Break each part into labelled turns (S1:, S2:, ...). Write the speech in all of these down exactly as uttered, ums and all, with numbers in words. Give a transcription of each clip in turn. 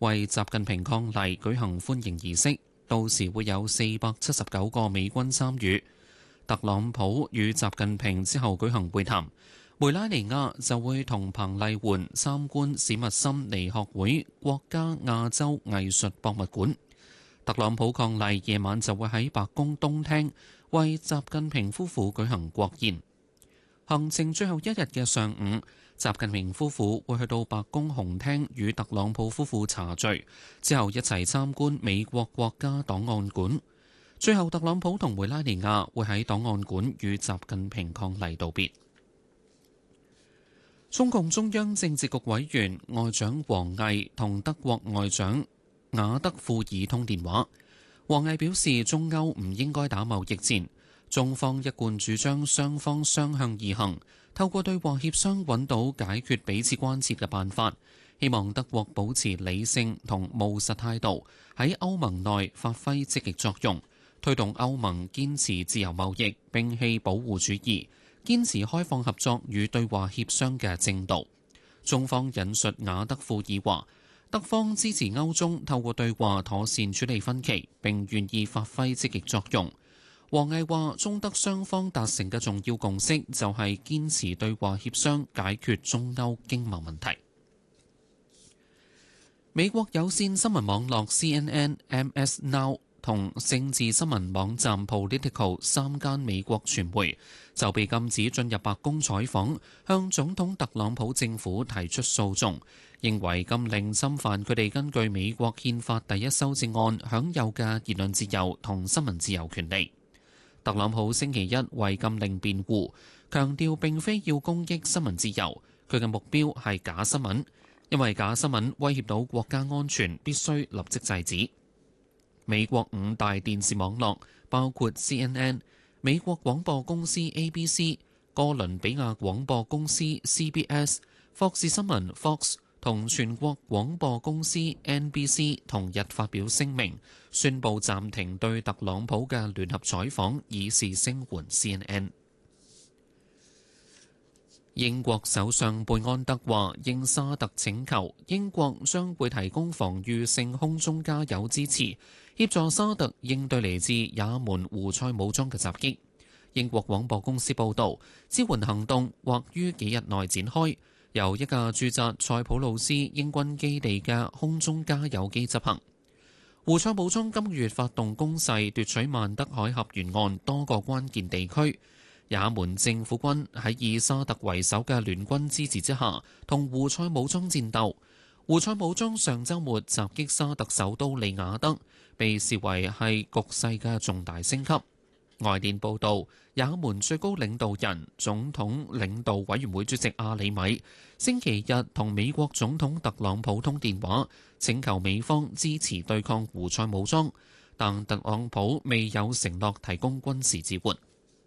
S1: 為習近平伉儷舉行歡迎儀式，到時會有四百七十九個美軍參與。特朗普與習近平之後舉行會談，梅拉尼亞就會同彭麗媛參觀史密森尼學會國家亞洲藝術博物館。特朗普伉儷夜晚就會喺白宮東廳為習近平夫婦舉行國宴。行程最後一日嘅上午，習近平夫婦會去到白宮紅廳與特朗普夫婦茶聚，之後一齊參觀美國國家檔案館。最後，特朗普同梅拉尼亞會喺檔案館與習近平伉儷道別。中共中央政治局委員外長王毅同德國外長雅德庫爾通電話。王毅表示，中歐唔應該打貿易戰，中方一貫主張雙方相向而行，透過對話協商揾到解決彼此關切嘅辦法。希望德國保持理性同務實態度，喺歐盟內發揮積極作用，推動歐盟堅持自由貿易，摒棄保護主義，堅持開放合作與對話協商嘅正道。中方引述雅德庫爾話，德方支持歐中透過對話妥善處理分歧，並願意發揮積極作用。王毅話，中德雙方達成嘅重要共識就係堅持對話協商解決中歐經貿問題。美國有線新聞網絡 C N N、M S Now 同政治新聞網站 Politico 三間美國傳媒就被禁止進入白宮採訪，向總統特朗普政府提出訴訟，認為禁令侵犯佢哋根據美國憲法第一修正案享有嘅言論自由同新聞自由權利。特朗普星期一為禁令辯護，強調並非要攻擊新聞自由，佢嘅目標係假新聞，因為假新聞威脅到國家安全，必須立即制止。美國五大電視網絡包括 C N N、美國廣播公司 A B C、哥倫比亞廣播公司 C B S、霍士新聞 Fox 同全國廣播公司 N B C 同日發表聲明，宣布暫停對特朗普嘅聯合採訪，以示聲援 C N N。英國首相貝安德話，應沙特請求，英國將會提供防禦性空中加油支持，協助沙特應對嚟自也門胡塞武裝嘅襲擊。英國廣播公司報導，支援行動或於幾日內展開，由一架駐紮塞浦路斯英軍基地嘅空中加油機執行。胡塞武裝今個月發動攻勢，奪取曼德海峽沿岸多個關鍵地區。也門政府軍喺以沙特為首嘅聯軍支持之下，同胡塞武裝戰鬥。胡塞武裝上週末襲擊沙特首都利雅得，被視為係局勢嘅重大升級。外電報導，也門最高領導人、總統領導委員會主席阿里米星期日同美國總統特朗普通電話，請求美方支持對抗胡塞武裝，但特朗普未有承諾提供軍事支援。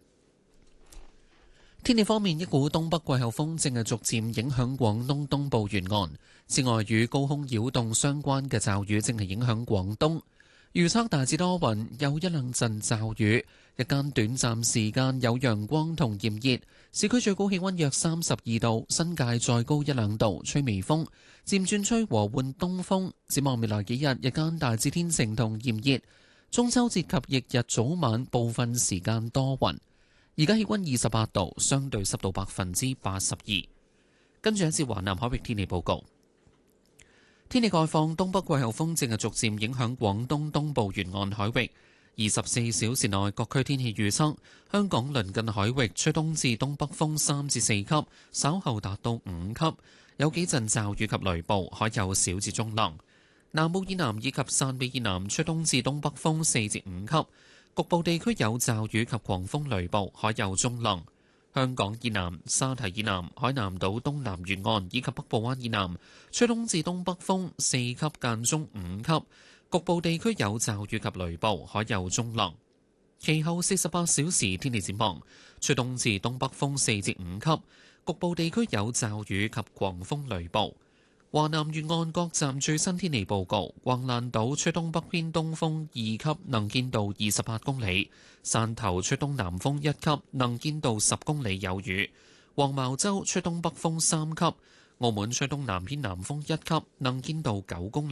S1: 天氣方面，一股東北季候風正係逐漸影響廣東東部沿岸，此外與高空擾動相關嘅驟雨正係影響廣東。預測大致多雲，有一兩陣驟雨，日間短暫時間有陽光同炎熱，市區最高氣溫約三十二度，新界再高一兩度，吹微風，漸轉吹和緩東風。展望未來幾日，日間大致天晴同炎熱，中秋節及翌日早晚部分時間多雲。而家氣溫二十八度，相對濕度百分之八十二。跟住一節華南海域天氣報告。天氣概況，東北季候風正係逐漸影響廣東東部沿岸海域。二十四小時內各區天氣預測：香港鄰近海域吹東至東北風三至四級，稍後達到五級，有幾陣驟雨及雷暴，海有小至中浪。南澳以南以及汕尾以南吹東至東北風四至五級。局部地區有驟雨及狂風雷暴，海有中浪。香港以南、沙堤以南、海南島東南沿岸以及北部灣以南，吹東至東北風四級間中五級，局部地區有驟雨及雷暴，海有中浪。其後四十八小時天氣展望，吹東至東北風四至五級，局部地區有驟雨及狂風雷暴。華南沿岸各站最新天氣報告：橫瀾島吹東北偏東風二級，能見度二十八公里；汕頭吹東南風一級，能見度十公里有雨；黃茅洲吹東北風三級；澳門吹東南偏南風一級，能見度九公里。